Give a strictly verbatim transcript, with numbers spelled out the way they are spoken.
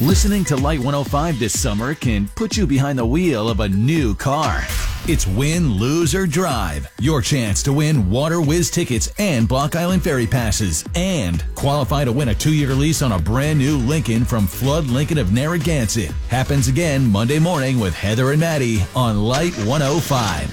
Listening to Light one oh five this summer can put you behind the wheel of a new car. It's win, lose, or drive. Your chance to win Water Whiz tickets and Block Island Ferry passes. And qualify to win a two-year lease on a brand new Lincoln from Flood Lincoln of Narragansett. Happens again Monday morning with Heather and Maddie on Light one oh five.